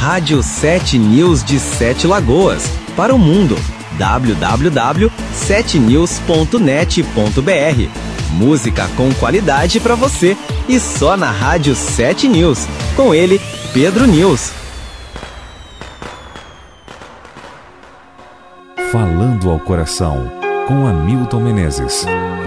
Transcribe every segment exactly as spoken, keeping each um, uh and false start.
Rádio sete News de Sete Lagoas, para o mundo. w w w ponto sete news ponto net ponto b r. Música com qualidade para você e só na Rádio sete News. Com ele, Pedro News. Falando ao Coração, com Hamilton Menezes.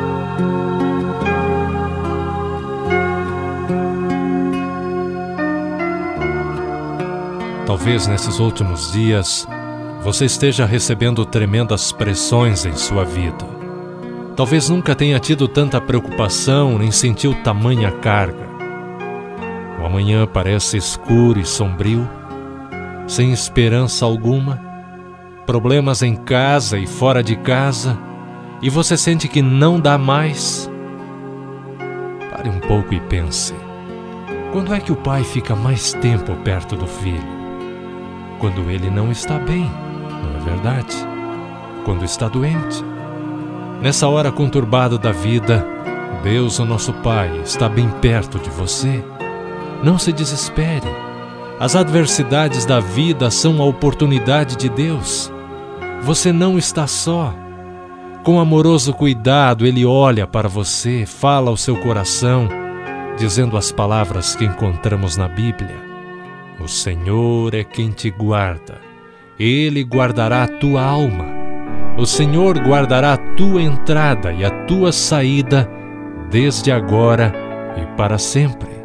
Talvez nesses últimos dias você esteja recebendo tremendas pressões em sua vida. Talvez nunca tenha tido tanta preocupação nem sentiu tamanha carga. O amanhã parece escuro e sombrio, sem esperança alguma, problemas em casa e fora de casa, e você sente que não dá mais. Pare um pouco e pense. Quando é que o pai fica mais tempo perto do filho? Quando ele não está bem, não é verdade? Quando está doente. Nessa hora conturbada da vida, Deus, o nosso Pai, está bem perto de você. Não se desespere. As adversidades da vida são a oportunidade de Deus. Você não está só. Com amoroso cuidado, Ele olha para você, fala ao seu coração, dizendo as palavras que encontramos na Bíblia. O Senhor é quem te guarda. Ele guardará a tua alma. O Senhor guardará a tua entrada e a tua saída, desde agora e para sempre.